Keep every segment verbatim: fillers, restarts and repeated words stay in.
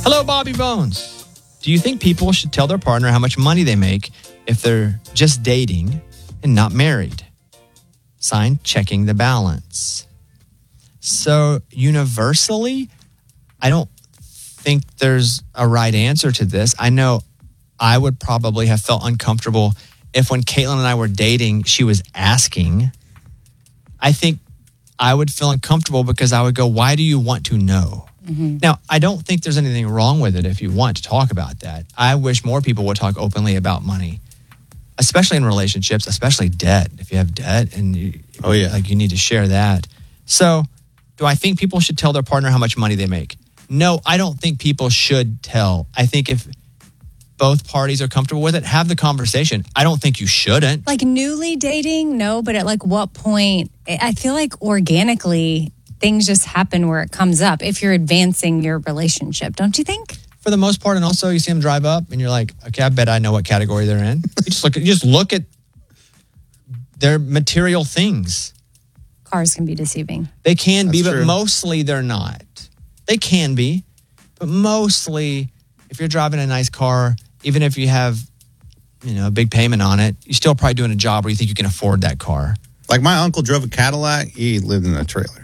Hello, Bobby Bones. Do you think people should tell their partner how much money they make if they're just dating and not married? Signed, Checking the Balance. So universally, I don't think there's a right answer to this. I know I would probably have felt uncomfortable if when Caitlin and I were dating, she was asking. I think I would feel uncomfortable because I would go, why do you want to know? Mm-hmm. Now, I don't think there's anything wrong with it if you want to talk about that. I wish more people would talk openly about money, especially in relationships, especially debt. If you have debt and you, oh, yeah. like you need to share that. So do I think people should tell their partner how much money they make? No, I don't think people should tell. I think if both parties are comfortable with it, have the conversation. I don't think you shouldn't. Like newly dating, no, but at like what point? I feel like organically things just happen where it comes up if you're advancing your relationship, don't you think? For the most part, and also you see them drive up and you're like, okay, I bet I know what category they're in. You just look at, you just look at their material things. Cars can be deceiving. They can That's be, but true. mostly they're not. They can be, but mostly if you're driving a nice car, even if you have, you know, a big payment on it, you're still probably doing a job where you think you can afford that car. Like my uncle drove a Cadillac. He lived in a trailer.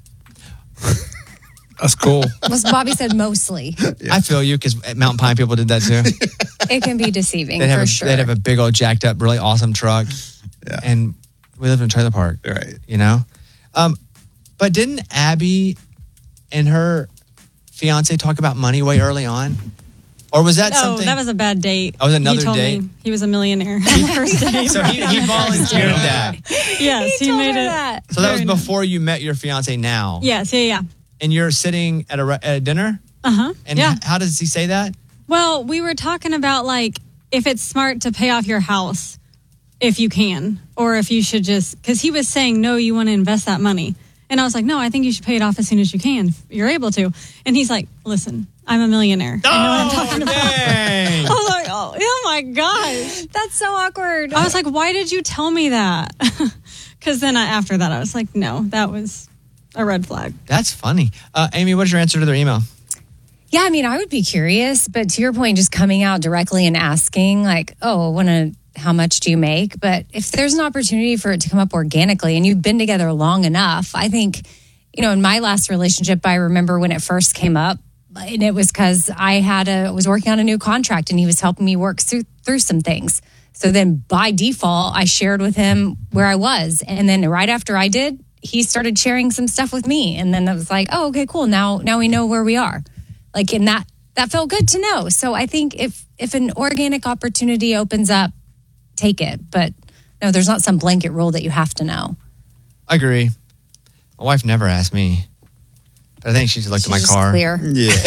That's cool. Well, Bobby said mostly. Yeah. I feel you because Mountain Pine people did that too. It can be deceiving they'd have for a, sure. They'd have a big old jacked up, really awesome truck. Yeah. And we lived in a trailer park. Right. You know? Um, but didn't Abby and her fiance talk about money way early on? Or was that no, something? that was a bad date. Oh, it was another he told date? Me he was a millionaire. First date. So he, he volunteered that. Yes, he, he, told made her it. that. So that was before you met your fiance now. Yes, yeah, yeah. And you're sitting at a, re- at a dinner? Uh-huh. And yeah. h- how does he say that? Well, we were talking about like if it's smart to pay off your house if you can, or if you should just, because he was saying, no, you want to invest that money. And I was like, no, I think you should pay it off as soon as you can. If you're able to. And he's like, listen, I'm a millionaire. Oh, I know what I'm talking about. dang. I was like, oh, oh my gosh. That's so awkward. I was like, why did you tell me that? Because then I, after that, I was like, no, that was a red flag. That's funny. Uh, Amy, what's your answer to their email? Yeah, I mean, I would be curious, but to your point, just coming out directly and asking, like, oh, I want to, how much do you make? But if there's an opportunity for it to come up organically and you've been together long enough, I think, you know, in my last relationship, I remember when it first came up, and it was because I had a was working on a new contract and he was helping me work through, through some things. So then by default, I shared with him where I was. And then right after I did, he started sharing some stuff with me. And then I was like, oh, okay, cool. Now, now we know where we are. Like, and that, that felt good to know. So I think if, if an organic opportunity opens up, take it. But no, there's not some blanket rule that you have to know. I agree. My wife never asked me. But I think she looked She's at my just car. Clear.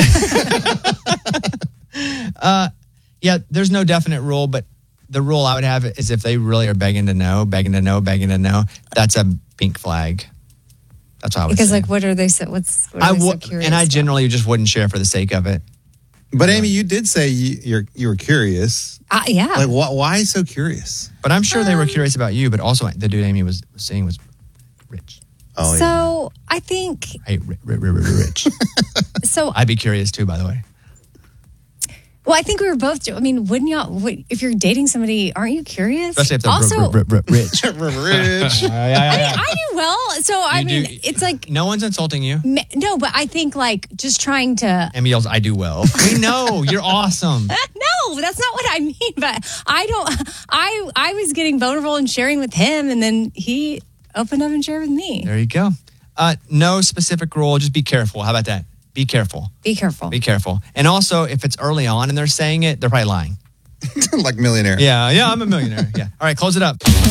Yeah. uh, yeah, there's no definite rule, but the rule I would have is if they really are begging to know, begging to know, begging to know, that's a pink flag. That's what I would Because, say. like, what are they so, what's, what are I they so would, curious and I about? generally just wouldn't share for the sake of it. But Amy, you did say you, you're you were curious. Uh, yeah. Like, wh- why so curious? But I'm sure they were curious about you, but also the dude Amy was, was saying was rich. Oh, yeah. so I think, I hate ri- ri- ri- ri- rich. so I'd be curious too, by the way. Well, I think we were both. I mean, wouldn't y'all? Would, if you're dating somebody, aren't you curious? Especially if they're also, r- r- r- rich. Rich. I mean, I do well. So I You mean, do- it's like No one's insulting you. me- no, but I think like just trying to. Amy yells, I do well. We know. You're awesome. No, that's not what I mean. But I don't. I I was getting vulnerable and sharing with him, and then he opened up and shared with me. There you go. Uh, no specific rule. Just be careful. How about that? Be careful. Be careful. Be careful. And also, if it's early on and they're saying it, they're probably lying. Like millionaire. Yeah, yeah, I'm a millionaire. Yeah. All right, close it up.